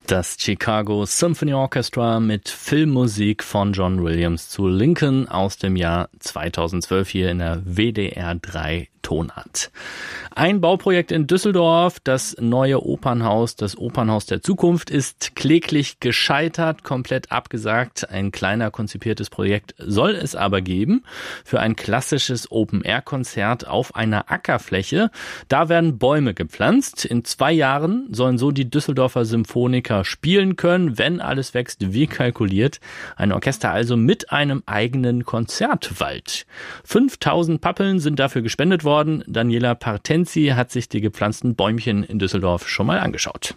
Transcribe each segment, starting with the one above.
Das Chicago Symphony Orchestra mit Filmmusik von John Williams zu Lincoln aus dem Jahr 2012 hier in der WDR 3 Tonart. Ein Bauprojekt in Düsseldorf, das neue Opernhaus, das Opernhaus der Zukunft, ist kläglich gescheitert, komplett abgesagt. Ein kleiner konzipiertes Projekt soll es aber geben für ein klassisches Open-Air-Konzert auf einer Ackerfläche. Da werden Bäume gepflanzt. In 2 Jahren sollen so die Düsseldorfer Symphoniker spielen können, wenn alles wächst wie kalkuliert. Ein Orchester also mit einem eigenen Konzertwald. 5000 Pappeln sind dafür gespendet worden. Daniela Partenzi hat sich die gepflanzten Bäumchen in Düsseldorf schon mal angeschaut.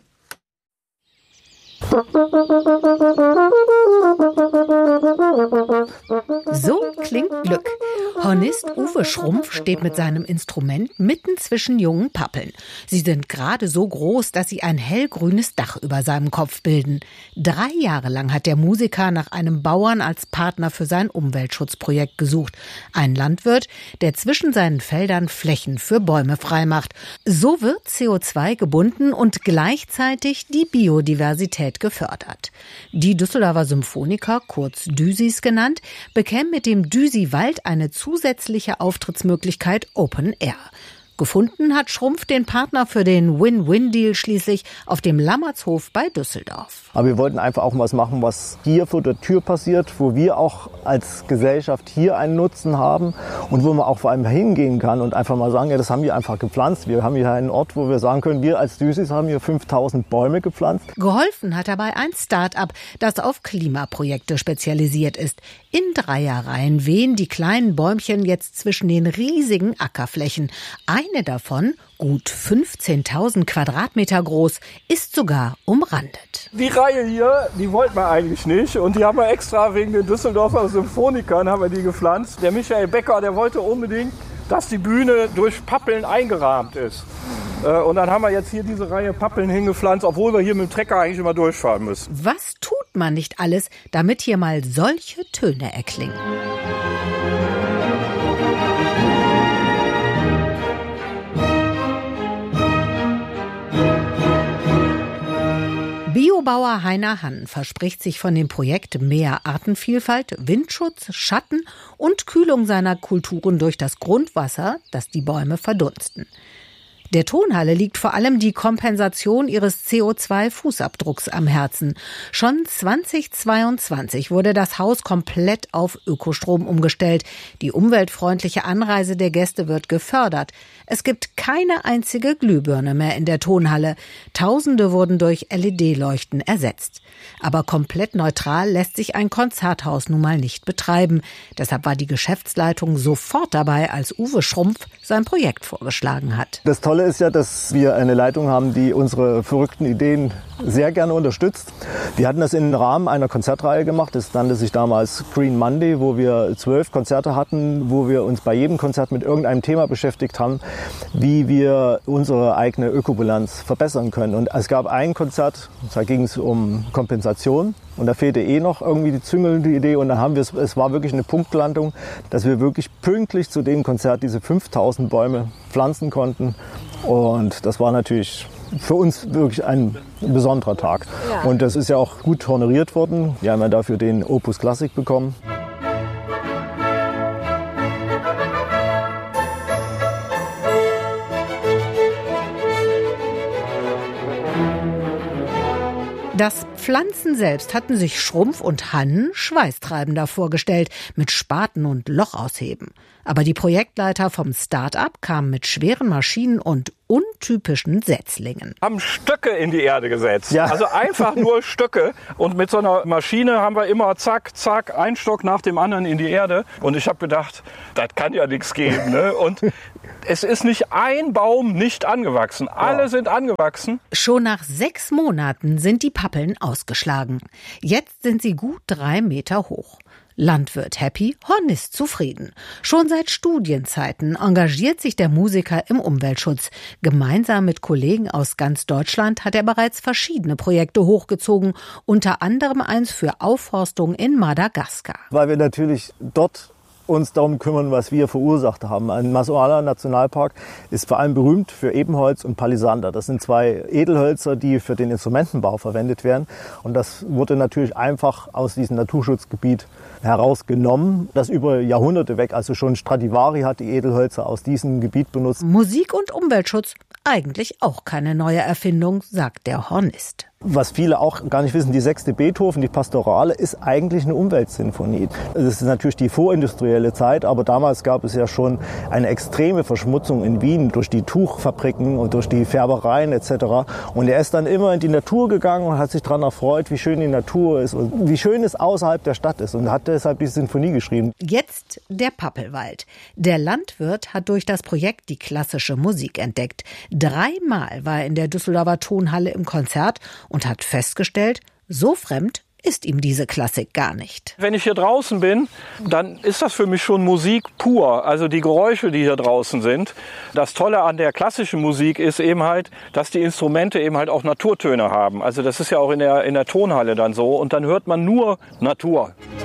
So klingt Glück. Hornist Uwe Schrumpf steht mit seinem Instrument mitten zwischen jungen Pappeln. Sie sind gerade so groß, dass sie ein hellgrünes Dach über seinem Kopf bilden. 3 Jahre lang hat der Musiker nach einem Bauern als Partner für sein Umweltschutzprojekt gesucht. Ein Landwirt, der zwischen seinen Feldern Flächen für Bäume freimacht. So wird CO2 gebunden und gleichzeitig die Biodiversität gefördert. Die Düsseldorfer Symphoniker, kurz Düsis genannt, bekämen mit dem Düsi-Wald eine zusätzliche Auftrittsmöglichkeit Open Air. Gefunden hat Schrumpf den Partner für den Win-Win-Deal schließlich auf dem Lammertshof bei Düsseldorf. Aber wir wollten einfach auch was machen, was hier vor der Tür passiert, wo wir auch als Gesellschaft hier einen Nutzen haben und wo man auch vor allem hingehen kann und einfach mal sagen, ja, das haben wir einfach gepflanzt. Wir haben hier einen Ort, wo wir sagen können, wir als Düsis haben hier 5000 Bäume gepflanzt. Geholfen hat dabei ein Start-up, das auf Klimaprojekte spezialisiert ist. In Dreierreihen wehen die kleinen Bäumchen jetzt zwischen den riesigen Ackerflächen. Eine davon, gut 15.000 Quadratmeter groß, ist sogar umrandet. Die Reihe hier, die wollten wir eigentlich nicht und die haben wir extra wegen den Düsseldorfer Symphonikern haben wir die gepflanzt. Der Michael Becker, der wollte unbedingt, dass die Bühne durch Pappeln eingerahmt ist. Und dann haben wir jetzt hier diese Reihe Pappeln hingepflanzt, obwohl wir hier mit dem Trecker eigentlich immer durchfahren müssen. Was tut man nicht alles, damit hier mal solche Töne erklingen? Biobauer Heiner Hann verspricht sich von dem Projekt mehr Artenvielfalt, Windschutz, Schatten und Kühlung seiner Kulturen durch das Grundwasser, das die Bäume verdunsten. Der Tonhalle liegt vor allem die Kompensation ihres CO2-Fußabdrucks am Herzen. Schon 2022 wurde das Haus komplett auf Ökostrom umgestellt. Die umweltfreundliche Anreise der Gäste wird gefördert. Es gibt keine einzige Glühbirne mehr in der Tonhalle. Tausende wurden durch LED-Leuchten ersetzt. Aber komplett neutral lässt sich ein Konzerthaus nun mal nicht betreiben. Deshalb war die Geschäftsleitung sofort dabei, als Uwe Schrumpf sein Projekt vorgeschlagen hat. Das Tolle ist ja, dass wir eine Leitung haben, die unsere verrückten Ideen sehr gerne unterstützt. Wir hatten das im Rahmen einer Konzertreihe gemacht. Das nannte sich damals Green Monday, wo wir 12 Konzerte hatten, wo wir uns bei jedem Konzert mit irgendeinem Thema beschäftigt haben, wie wir unsere eigene Ökobilanz verbessern können. Und es gab ein Konzert, da ging es um Kompensation. Und da fehlte noch irgendwie die züngelnde Idee. Und dann haben wir es war wirklich eine Punktlandung, dass wir wirklich pünktlich zu dem Konzert diese 5000 Bäume pflanzen konnten. Und das war natürlich für uns wirklich ein besonderer Tag. Ja. Und das ist ja auch gut honoriert worden. Wir haben ja dafür den Opus Classic bekommen. Das Pflanzen selbst hatten sich Schrumpf und Hann schweißtreibender vorgestellt, mit Spaten und Lochausheben. Aber die Projektleiter vom Start-up kamen mit schweren Maschinen und untypischen Setzlingen. Haben Stöcke in die Erde gesetzt. Ja. Also einfach nur Stöcke. Und mit so einer Maschine haben wir immer zack, zack, ein Stock nach dem anderen in die Erde. Und ich habe gedacht, das kann ja nichts geben. Ne? Und es ist nicht ein Baum nicht angewachsen. Alle sind angewachsen. Schon nach 6 Monaten sind die Pappeln ausgeschlagen. Jetzt sind sie gut 3 Meter hoch. Landwirt happy, Hornist zufrieden. Schon seit Studienzeiten engagiert sich der Musiker im Umweltschutz. Gemeinsam mit Kollegen aus ganz Deutschland hat er bereits verschiedene Projekte hochgezogen, unter anderem eins für Aufforstung in Madagaskar. Weil wir natürlich dort uns darum kümmern, was wir verursacht haben. Ein Masoala Nationalpark ist vor allem berühmt für Ebenholz und Palisander. Das sind 2 Edelhölzer, die für den Instrumentenbau verwendet werden. Und das wurde natürlich einfach aus diesem Naturschutzgebiet herausgenommen, das über Jahrhunderte weg, also schon Stradivari hat die Edelhölzer aus diesem Gebiet benutzt. Musik- und Umweltschutz, eigentlich auch keine neue Erfindung, sagt der Hornist. Was viele auch gar nicht wissen, die 6. Beethoven, die Pastorale, ist eigentlich eine Umweltsinfonie. Das ist natürlich die vorindustrielle Zeit, aber damals gab es ja schon eine extreme Verschmutzung in Wien durch die Tuchfabriken und durch die Färbereien etc. Und er ist dann immer in die Natur gegangen und hat sich daran erfreut, wie schön die Natur ist und wie schön es außerhalb der Stadt ist und hat deshalb die Sinfonie geschrieben. Jetzt der Pappelwald. Der Landwirt hat durch das Projekt die klassische Musik entdeckt. 3-mal war er in der Düsseldorfer Tonhalle im Konzert und hat festgestellt, so fremd ist ihm diese Klassik gar nicht. Wenn ich hier draußen bin, dann ist das für mich schon Musik pur. Also die Geräusche, die hier draußen sind. Das Tolle an der klassischen Musik ist eben halt, dass die Instrumente eben halt auch Naturtöne haben. Also das ist ja auch in der Tonhalle dann so. Und dann hört man nur Natur.